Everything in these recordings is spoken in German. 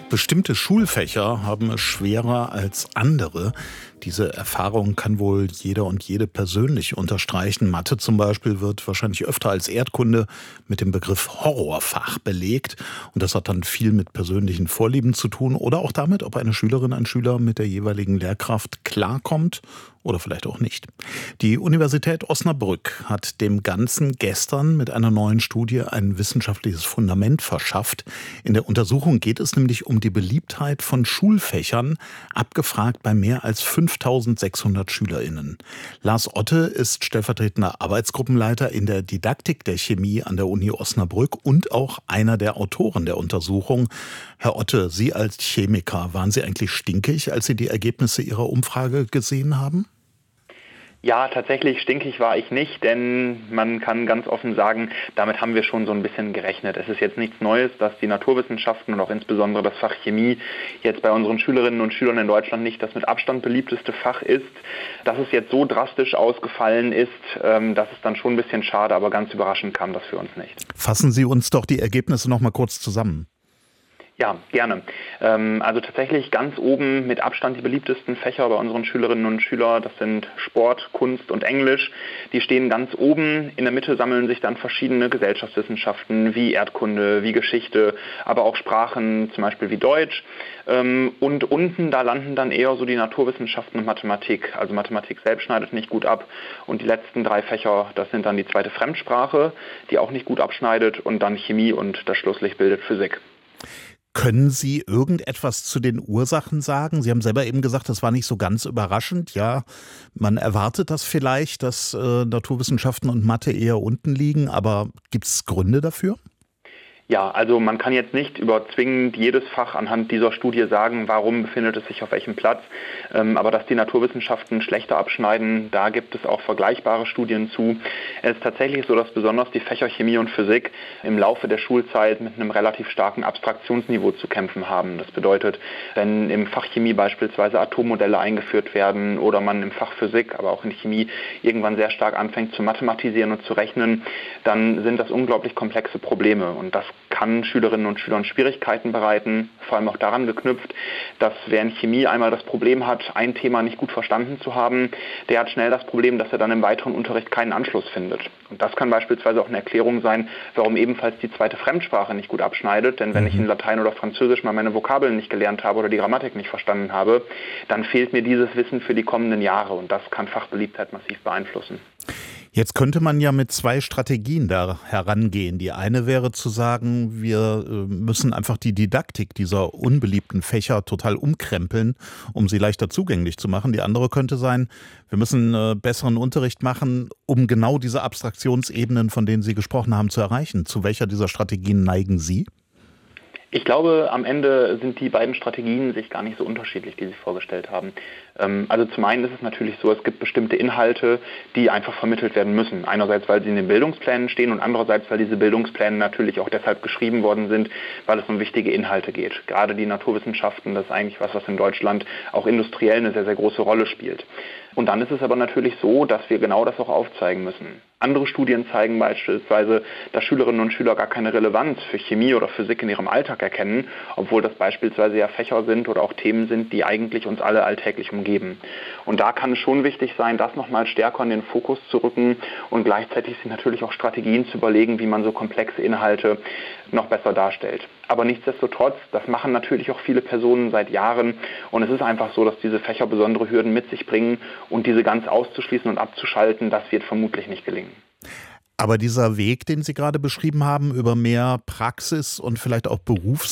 Bestimmte Schulfächer haben es schwerer als andere. Diese Erfahrung kann wohl jeder und jede persönlich unterstreichen. Mathe zum Beispiel wird wahrscheinlich öfter als Erdkunde mit dem Begriff Horrorfach belegt. Und das hat dann viel mit persönlichen Vorlieben zu tun oder auch damit, ob eine Schülerin, ein Schüler mit der jeweiligen Lehrkraft klarkommt oder vielleicht auch nicht. Die Universität Osnabrück hat dem Ganzen gestern mit einer neuen Studie ein wissenschaftliches Fundament verschafft. In der Untersuchung geht es nämlich um die Beliebtheit von Schulfächern, abgefragt bei mehr als 5.600 SchülerInnen. Lars Otte ist stellvertretender Arbeitsgruppenleiter in der Didaktik der Chemie an der Uni Osnabrück und auch einer der Autoren der Untersuchung. Herr Otte, Sie als Chemiker, waren Sie eigentlich stinkig, als Sie die Ergebnisse Ihrer Umfrage gesehen haben? Ja, tatsächlich stinkig war ich nicht, denn man kann ganz offen sagen, damit haben wir schon so ein bisschen gerechnet. Es ist jetzt nichts Neues, dass die Naturwissenschaften und auch insbesondere das Fach Chemie jetzt bei unseren Schülerinnen und Schülern in Deutschland nicht das mit Abstand beliebteste Fach ist. Dass es jetzt so drastisch ausgefallen ist, das ist dann schon ein bisschen schade, aber ganz überraschend kam das für uns nicht. Fassen Sie uns doch die Ergebnisse noch mal kurz zusammen. Ja, gerne. Also tatsächlich ganz oben mit Abstand die beliebtesten Fächer bei unseren Schülerinnen und Schülern, das sind Sport, Kunst und Englisch. Die stehen ganz oben. In der Mitte sammeln sich dann verschiedene Gesellschaftswissenschaften wie Erdkunde, wie Geschichte, aber auch Sprachen, zum Beispiel wie Deutsch. Und unten, da landen dann eher so die Naturwissenschaften und Mathematik. Also Mathematik selbst schneidet nicht gut ab. Und die letzten drei Fächer, das sind dann die zweite Fremdsprache, die auch nicht gut abschneidet. Und dann Chemie und das Schlusslicht bildet Physik. Können Sie irgendetwas zu den Ursachen sagen? Sie haben selber eben gesagt, das war nicht so ganz überraschend. Ja, man erwartet das vielleicht, dass Naturwissenschaften und Mathe eher unten liegen, aber gibt es Gründe dafür? Ja, also man kann jetzt nicht über zwingend jedes Fach anhand dieser Studie sagen, warum befindet es sich auf welchem Platz. Aber dass die Naturwissenschaften schlechter abschneiden, da gibt es auch vergleichbare Studien zu. Es ist tatsächlich so, dass besonders die Fächer Chemie und Physik im Laufe der Schulzeit mit einem relativ starken Abstraktionsniveau zu kämpfen haben. Das bedeutet, wenn im Fach Chemie beispielsweise Atommodelle eingeführt werden oder man im Fach Physik, aber auch in Chemie irgendwann sehr stark anfängt zu mathematisieren und zu rechnen, dann sind das unglaublich komplexe Probleme. Und das kann Schülerinnen und Schülern Schwierigkeiten bereiten, vor allem auch daran geknüpft, dass wer in Chemie einmal das Problem hat, ein Thema nicht gut verstanden zu haben, der hat schnell das Problem, dass er dann im weiteren Unterricht keinen Anschluss findet. Und das kann beispielsweise auch eine Erklärung sein, warum ebenfalls die zweite Fremdsprache nicht gut abschneidet, denn wenn ich in Latein oder Französisch mal meine Vokabeln nicht gelernt habe oder die Grammatik nicht verstanden habe, dann fehlt mir dieses Wissen für die kommenden Jahre und das kann Fachbeliebtheit massiv beeinflussen. Jetzt könnte man ja mit zwei Strategien da herangehen. Die eine wäre zu sagen, wir müssen einfach die Didaktik dieser unbeliebten Fächer total umkrempeln, um sie leichter zugänglich zu machen. Die andere könnte sein, wir müssen besseren Unterricht machen, um genau diese Abstraktionsebenen, von denen Sie gesprochen haben, zu erreichen. Zu welcher dieser Strategien neigen Sie? Ich glaube, am Ende sind die beiden Strategien sich gar nicht so unterschiedlich, die Sie vorgestellt haben. Also zum einen ist es natürlich so, es gibt bestimmte Inhalte, die einfach vermittelt werden müssen. Einerseits, weil sie in den Bildungsplänen stehen und andererseits, weil diese Bildungspläne natürlich auch deshalb geschrieben worden sind, weil es um wichtige Inhalte geht. Gerade die Naturwissenschaften, das ist eigentlich was in Deutschland auch industriell eine sehr, sehr große Rolle spielt. Und dann ist es aber natürlich so, dass wir genau das auch aufzeigen müssen. Andere Studien zeigen beispielsweise, dass Schülerinnen und Schüler gar keine Relevanz für Chemie oder Physik in ihrem Alltag erkennen, obwohl das beispielsweise ja Fächer sind oder auch Themen sind, die eigentlich uns alle alltäglich umgeben. Und da kann es schon wichtig sein, das nochmal stärker in den Fokus zu rücken und gleichzeitig sich natürlich auch Strategien zu überlegen, wie man so komplexe Inhalte noch besser darstellt. Aber nichtsdestotrotz, das machen natürlich auch viele Personen seit Jahren und es ist einfach so, dass diese Fächer besondere Hürden mit sich bringen und diese ganz auszuschließen und abzuschalten, das wird vermutlich nicht gelingen. Aber dieser Weg, den Sie gerade beschrieben haben, über mehr Praxis und vielleicht auch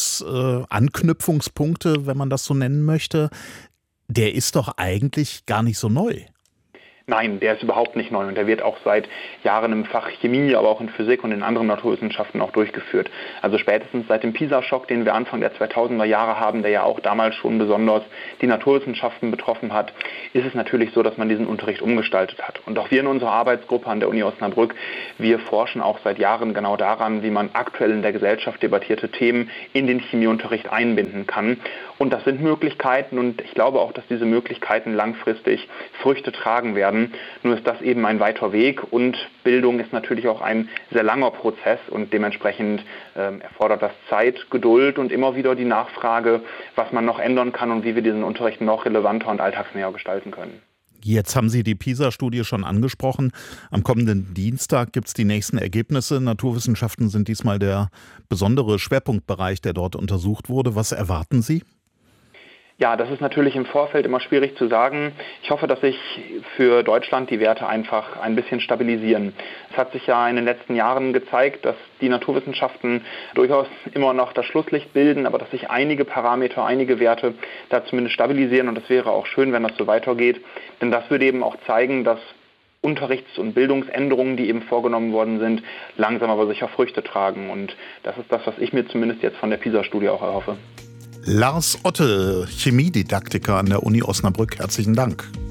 Berufsanknüpfungspunkte, wenn man das so nennen möchte, der ist doch eigentlich gar nicht so neu. Nein, der ist überhaupt nicht neu und der wird auch seit Jahren im Fach Chemie, aber auch in Physik und in anderen Naturwissenschaften auch durchgeführt. Also spätestens seit dem PISA-Schock, den wir Anfang der 2000er Jahre haben, der ja auch damals schon besonders die Naturwissenschaften betroffen hat, ist es natürlich so, dass man diesen Unterricht umgestaltet hat. Und auch wir in unserer Arbeitsgruppe an der Uni Osnabrück, wir forschen auch seit Jahren genau daran, wie man aktuell in der Gesellschaft debattierte Themen in den Chemieunterricht einbinden kann. Und das sind Möglichkeiten und ich glaube auch, dass diese Möglichkeiten langfristig Früchte tragen werden. haben. Nur ist das eben ein weiter Weg und Bildung ist natürlich auch ein sehr langer Prozess und dementsprechend erfordert das Zeit, Geduld und immer wieder die Nachfrage, was man noch ändern kann und wie wir diesen Unterricht noch relevanter und alltagsnäher gestalten können. Jetzt haben Sie die PISA-Studie schon angesprochen. Am kommenden Dienstag gibt es die nächsten Ergebnisse. Naturwissenschaften sind diesmal der besondere Schwerpunktbereich, der dort untersucht wurde. Was erwarten Sie? Ja, das ist natürlich im Vorfeld immer schwierig zu sagen. Ich hoffe, dass sich für Deutschland die Werte einfach ein bisschen stabilisieren. Es hat sich ja in den letzten Jahren gezeigt, dass die Naturwissenschaften durchaus immer noch das Schlusslicht bilden, aber dass sich einige Parameter, einige Werte da zumindest stabilisieren. Und das wäre auch schön, wenn das so weitergeht. Denn das würde eben auch zeigen, dass Unterrichts- und Bildungsänderungen, die eben vorgenommen worden sind, langsam aber sicher Früchte tragen. Und das ist das, was ich mir zumindest jetzt von der PISA-Studie auch erhoffe. Lars Otte, Chemiedidaktiker an der Uni Osnabrück. Herzlichen Dank.